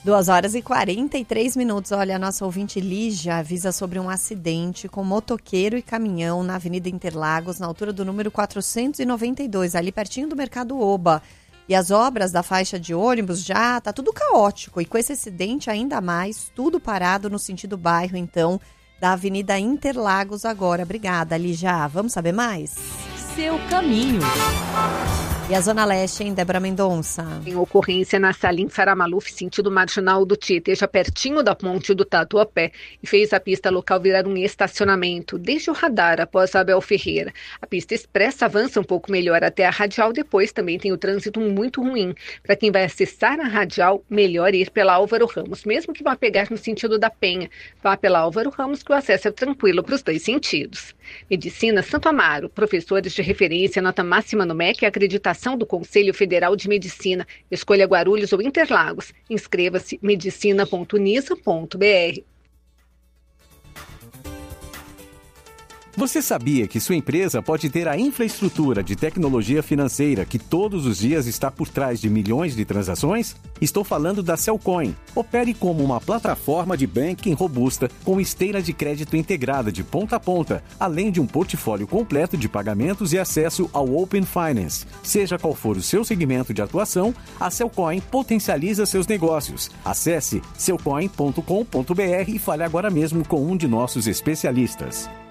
2h43. Olha, a nossa ouvinte Lígia avisa sobre um acidente com motoqueiro e caminhão na Avenida Interlagos, na altura do número 492, ali pertinho do Mercado Oba. E as obras da faixa de ônibus já tá tudo caótico. E com esse acidente ainda mais, tudo parado no sentido bairro, então, da Avenida Interlagos agora. Obrigada, Lígia. Vamos saber mais? Seu caminho. E a Zona Leste, hein, Débora Mendonça? Em ocorrência na Salim Saramaluf, sentido marginal do Tietê, já pertinho da ponte do Tatuapé, e fez a pista local virar um estacionamento, desde o radar após a Abel Ferreira. A pista expressa avança um pouco melhor até a Radial, depois também tem o trânsito muito ruim. Para quem vai acessar a Radial, melhor ir pela Álvaro Ramos, mesmo que vá pegar no sentido da Penha. Vá pela Álvaro Ramos que o acesso é tranquilo para os dois sentidos. Medicina Santo Amaro, professores de referência, nota máxima no MEC e acreditação do Conselho Federal de Medicina. Escolha Guarulhos ou Interlagos. Inscreva-se medicina.unisa.br. Você sabia que sua empresa pode ter a infraestrutura de tecnologia financeira que todos os dias está por trás de milhões de transações? Estou falando da Cellcoin. Opere como uma plataforma de banking robusta com esteira de crédito integrada de ponta a ponta, além de um portfólio completo de pagamentos e acesso ao Open Finance. Seja qual for o seu segmento de atuação, a Cellcoin potencializa seus negócios. Acesse cellcoin.com.br e fale agora mesmo com um de nossos especialistas.